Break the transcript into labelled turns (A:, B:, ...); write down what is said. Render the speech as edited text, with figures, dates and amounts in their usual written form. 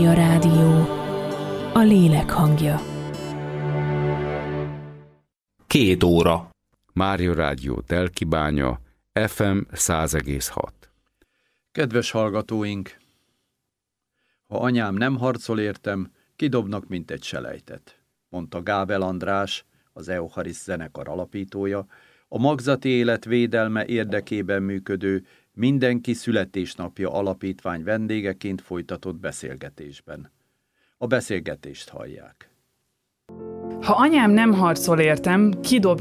A: A rádió, a lélek hangja.
B: 2 óra.
C: Mária Rádió Telkibánya, FM 100,6.
D: Kedves hallgatóink! Ha anyám nem harcol értem, kidobnak, mint egy selejtet, mondta Gábel András, az Euchariszt zenekar alapítója, a magzati élet védelme érdekében működő Mindenki születésnapja alapítvány vendégeként folytatott beszélgetésben. A beszélgetést hallják.
E: Ha anyám nem harcol értem,